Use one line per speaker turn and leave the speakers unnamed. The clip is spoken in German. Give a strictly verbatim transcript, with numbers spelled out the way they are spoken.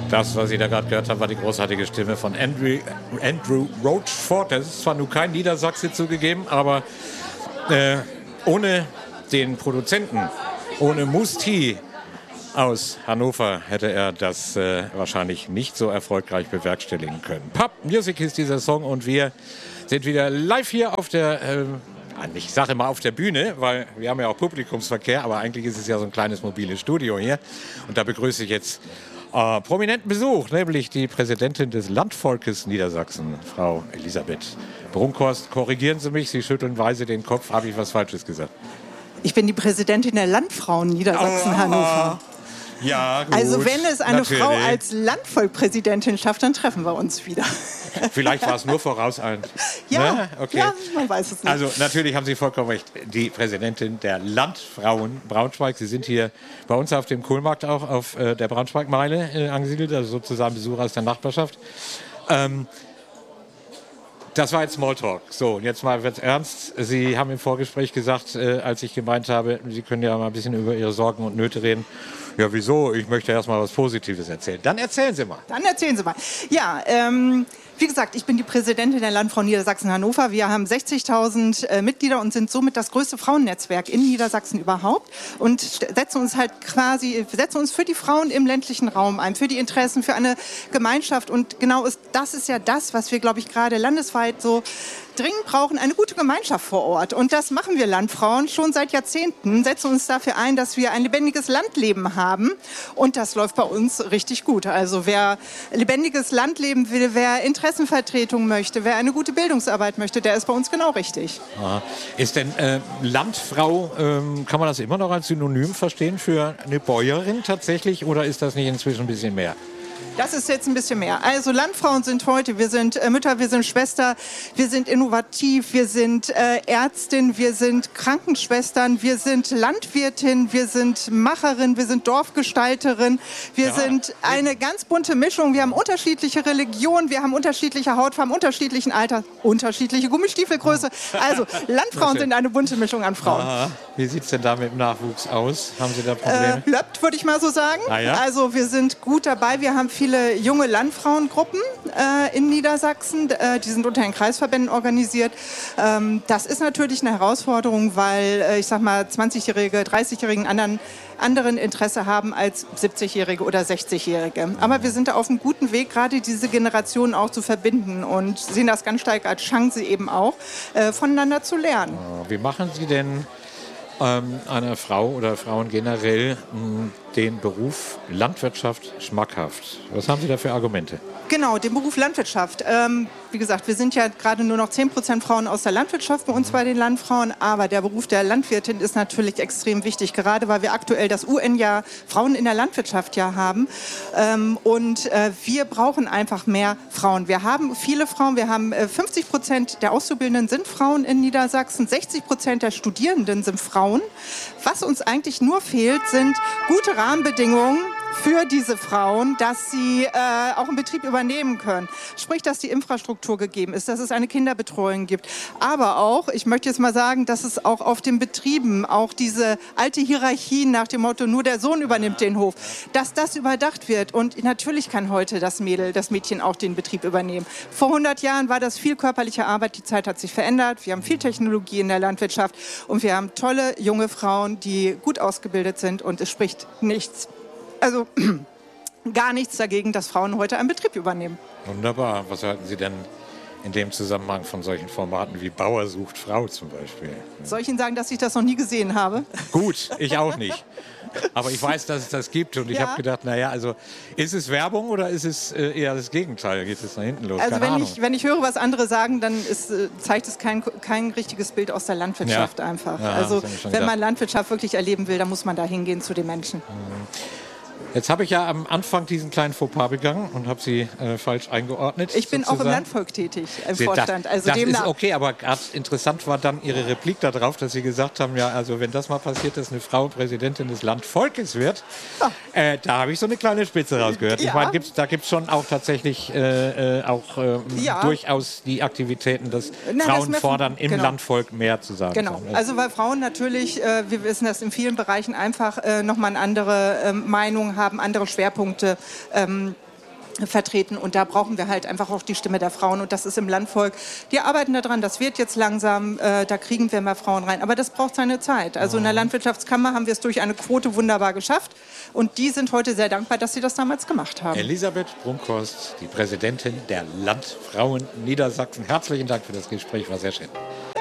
Das, was Sie da gerade gehört haben, war die großartige Stimme von Andrew, Andrew Rochford. Das ist zwar nur kein Niedersachse zugegeben, aber äh, ohne den Produzenten, ohne Musti aus Hannover hätte er das äh, wahrscheinlich nicht so erfolgreich bewerkstelligen können. Pop Music ist dieser Song und wir sind wieder live hier auf der, äh, ich sage immer auf der Bühne, weil wir haben ja auch Publikumsverkehr, aber eigentlich ist es ja so ein kleines mobiles Studio hier. Und da begrüße ich jetzt äh, prominenten Besuch, nämlich die Präsidentin des Landvolkes Niedersachsen, Frau Elisabeth Brunkhorst. Korrigieren Sie mich, Sie schütteln weise den Kopf. Habe ich was Falsches gesagt?
Ich bin die Präsidentin der Landfrauen Niedersachsen
oh,
Hannover.
Ja, gut,
also wenn es eine
natürlich.
Frau als Landvolkpräsidentin schafft, dann treffen wir uns wieder.
Vielleicht war es nur vorauseilend.
Ja,
ne? Okay.
ja, man weiß es nicht.
Also natürlich haben Sie vollkommen recht. Die Präsidentin der Landfrauen Braunschweig. Sie sind hier bei uns auf dem Kohlmarkt auch auf äh, der Braunschweigmeile äh, angesiedelt, also sozusagen Besucher aus der Nachbarschaft. Ähm, Das war jetzt Smalltalk. So, und jetzt mal wird's ernst. Sie haben im Vorgespräch gesagt, äh, als ich gemeint habe, Sie können ja mal ein bisschen über Ihre Sorgen und Nöte reden. Ja, wieso? Ich möchte erst mal was Positives erzählen. Dann erzählen Sie mal.
Dann erzählen Sie mal. Ja, ähm, wie gesagt, ich bin die Präsidentin der Landfrauen Niedersachsen-Hannover. Wir haben sechzigtausend äh, Mitglieder und sind somit das größte Frauennetzwerk in Niedersachsen überhaupt und setzen uns halt quasi, setzen uns für die Frauen im ländlichen Raum ein, für die Interessen, für eine Gemeinschaft. Und genau ist, das ist ja das, was wir, glaube ich, gerade landesweit so dringend brauchen, eine gute Gemeinschaft vor Ort. Und das machen wir Landfrauen schon seit Jahrzehnten, setzen uns dafür ein, dass wir ein lebendiges Landleben haben. Und das läuft bei uns richtig gut. Also wer lebendiges Landleben will, wer Interessenvertretung möchte, wer eine gute Bildungsarbeit möchte, der ist bei uns genau richtig.
Aha. Ist denn äh, Landfrau, ähm, kann man das immer noch als Synonym verstehen für eine Bäuerin tatsächlich? Oder ist das nicht inzwischen ein bisschen mehr?
Das ist jetzt ein bisschen mehr. Also Landfrauen sind heute, wir sind äh, Mütter, wir sind Schwester, wir sind innovativ, wir sind äh, Ärztin, wir sind Krankenschwestern, wir sind Landwirtin, wir sind Macherin, wir sind Dorfgestalterin, wir ja. sind eine ganz bunte Mischung. Wir haben unterschiedliche Religionen, wir haben unterschiedliche Hautfarben, unterschiedlichen Alter, unterschiedliche Gummistiefelgröße. Also Landfrauen sind eine bunte Mischung an Frauen.
Aha. Wie sieht es denn da mit dem Nachwuchs aus? Haben Sie da Probleme?
Äh, löppt, würde ich mal so sagen.
Ah, ja?
Also wir sind gut dabei, wir haben viele Viele junge Landfrauengruppen äh, in Niedersachsen, äh, die sind unter den Kreisverbänden organisiert. Ähm, das ist natürlich eine Herausforderung, weil äh, ich sag mal zwanzigjährige, dreißigjährige anderen, anderen Interesse haben als siebzigjährige oder sechzigjährige. Aber wir sind da auf einem guten Weg, gerade diese Generationen auch zu verbinden und sehen das ganz stark als Chance eben auch, äh, voneinander zu lernen.
Wie machen Sie denn ähm, einer Frau oder Frauen generell mh, den Beruf Landwirtschaft schmackhaft? Was haben Sie da für Argumente?
Genau, den Beruf Landwirtschaft. Ähm, wie gesagt, wir sind ja gerade nur noch zehn Prozent Frauen aus der Landwirtschaft bei uns bei den Landfrauen. Aber der Beruf der Landwirtin ist natürlich extrem wichtig, gerade weil wir aktuell das U N-Jahr Frauen in der Landwirtschaft ja haben. Ähm, und äh, wir brauchen einfach mehr Frauen. Wir haben viele Frauen. Wir haben äh, fünfzig Prozent der Auszubildenden sind Frauen in Niedersachsen. sechzig Prozent der Studierenden sind Frauen. Was uns eigentlich nur fehlt, sind gute Rahmenbedingungen für diese Frauen, dass sie äh, auch einen Betrieb übernehmen können. Sprich, dass die Infrastruktur gegeben ist, dass es eine Kinderbetreuung gibt. Aber auch, ich möchte jetzt mal sagen, dass es auch auf den Betrieben, auch diese alte Hierarchie nach dem Motto, nur der Sohn übernimmt den Hof, dass das überdacht wird. Und natürlich kann heute das Mädel, das Mädchen auch den Betrieb übernehmen. Vor hundert Jahren war das viel körperliche Arbeit, die Zeit hat sich verändert. Wir haben viel Technologie in der Landwirtschaft und wir haben tolle junge Frauen, die gut ausgebildet sind und es spricht nichts. Also gar nichts dagegen, dass Frauen heute einen Betrieb übernehmen.
Wunderbar. Was halten Sie denn in dem Zusammenhang von solchen Formaten wie Bauer sucht Frau zum Beispiel?
Soll ich Ihnen sagen, dass ich das noch nie gesehen habe?
Gut, ich auch nicht. Aber ich weiß, dass es das gibt und ich
Ja.
habe gedacht, naja, also ist es Werbung oder ist es äh, eher das Gegenteil? Geht es nach hinten los?
Also
Keine
wenn
Ahnung.
ich, wenn ich höre, was andere sagen, dann ist, äh, zeigt es kein, kein richtiges Bild aus der Landwirtschaft
Ja.
einfach.
Ja,
also
das hab ich schon
wenn man
gedacht.
Landwirtschaft wirklich erleben will, dann muss man da hingehen zu den Menschen.
Jetzt habe ich ja am Anfang diesen kleinen Fauxpas begangen und habe Sie äh, falsch eingeordnet.
Ich bin
sozusagen.
auch im Landvolk tätig, im
Sie-
Vorstand.
Das,
Also
das ist
demnach.
okay, aber gerade interessant war dann Ihre Replik darauf, dass Sie gesagt haben, ja, also wenn das mal passiert, dass eine Frau Präsidentin des Landvolkes wird,
Ja.
äh, da habe ich so eine kleine Spitze rausgehört.
Ja.
Ich meine, gibt's, da gibt es schon auch tatsächlich äh, äh, auch äh,
Ja.
durchaus die Aktivitäten, dass
Na, das
Frauen
mehr-
fordern, im
genau.
Landvolk mehr zu sagen.
Genau, also weil Frauen natürlich, äh, wir wissen das in vielen Bereichen einfach äh, nochmal eine andere äh, Meinung haben, andere Schwerpunkte. Ähm, vertreten und da brauchen wir halt einfach auch die Stimme der Frauen und das ist im Landvolk. Die arbeiten daran, das wird jetzt langsam, äh, da kriegen wir mehr Frauen rein, aber das braucht seine Zeit. Also in der Landwirtschaftskammer haben wir es durch eine Quote wunderbar geschafft und die sind heute sehr dankbar, dass sie das damals gemacht haben.
Elisabeth Brunkhorst, die Präsidentin der Landfrauen Niedersachsen. Herzlichen Dank für das Gespräch, war sehr schön.